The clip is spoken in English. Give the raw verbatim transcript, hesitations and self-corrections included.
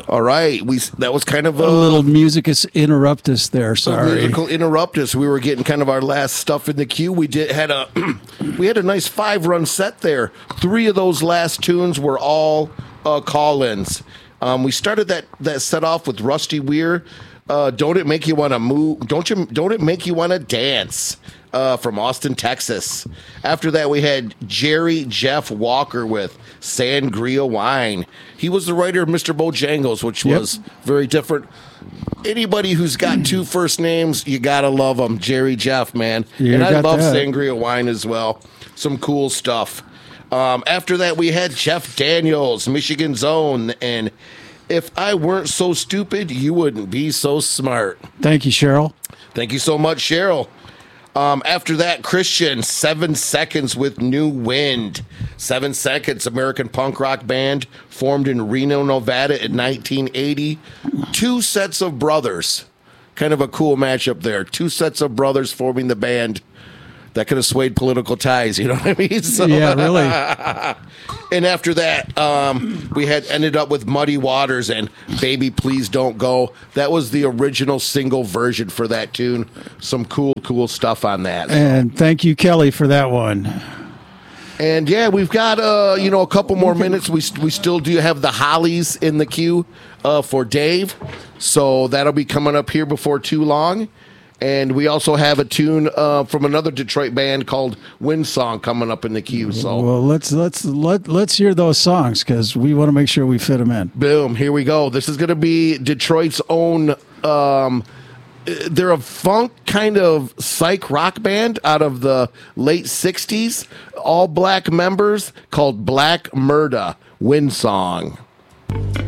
All right, we that was kind of a, A little musicus interruptus there. Sorry. musical interruptus. We were getting kind of our last stuff in the queue. We did had a we had a nice five run set there. Three of those last tunes were all uh, call-ins. Um, we started that that set off with Rusty Weir. Uh, don't it make you want to move? Don't you? Don't it make you want to dance? Uh, from Austin, Texas. After that, we had Jerry Jeff Walker with Sangria Wine. He was the writer of Mister Bojangles, which Yep. was very different. Anybody who's got two first names, you gotta love them. Jerry Jeff, man. You and I got love that. Sangria Wine as well. Some cool stuff. Um, after that, we had Jeff Daniels, Michigan's Own, and If I Weren't So Stupid, You Wouldn't Be So Smart. Thank you, Cheryl. Thank you so much, Cheryl. Um, after that, Christian, Seven Seconds with New Wind. Seven Seconds, American punk rock band, formed in Reno, Nevada in nineteen eighty. Two sets of brothers. Kind of a cool matchup there. Two sets of brothers forming the band. That could have swayed political ties, you know what I mean? So, Yeah, really. and after that, um, we had ended up with Muddy Waters and Baby Please Don't Go. That was the original single version for that tune. Some cool, cool stuff on that. And thank you, Kelly, for that one. And yeah, we've got uh, you know a couple more minutes. We we still do have the Hollies in the queue uh, for Dave, so that'll be coming up here before too long. And we also have a tune uh, from another Detroit band called Wind Song coming up in the queue. So Well, let's let's let let's hear those songs because we want to make sure we fit them in. boom, here we go. This is going to be Detroit's own. Um, they're a funk kind of psych rock band out of the late sixties. All black members called Black Murda. Wind Song.